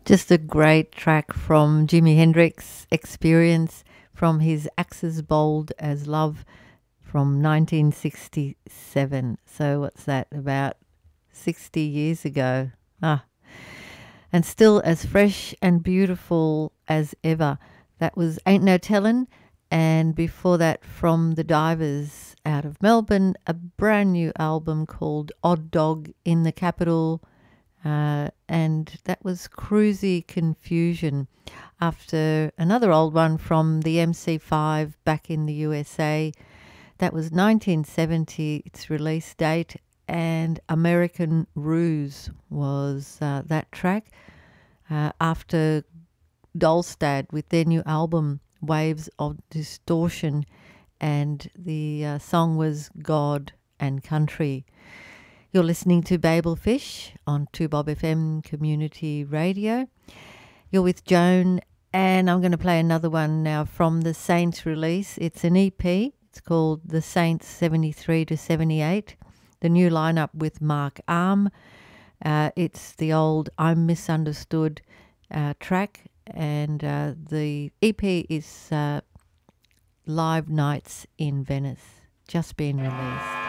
Just a great track from Jimi Hendrix Experience from his Axes Bold as Love from 1967. So, what's that, about 60 years ago? Ah, and still as fresh and beautiful as ever. That was Ain't No Tellin', and before that, from the Divers out of Melbourne, a brand new album called Odd Dog in the Capital. And that was Cruisy Confusion after another old one from the MC5 back in the USA. That was 1970, its release date, and American Ruse was that track. After Dolstad with their new album Waves of Distortion, and the song was God and Country. You're listening to Babel Fish on 2Bob FM Community Radio. You're with Joan, and I'm going to play another one now from the Saints release. It's an EP. It's called The Saints 73 to 78. The new lineup with Mark Arm. It's the old I'm Misunderstood track, and the EP is Live Nights in Venice, just been released.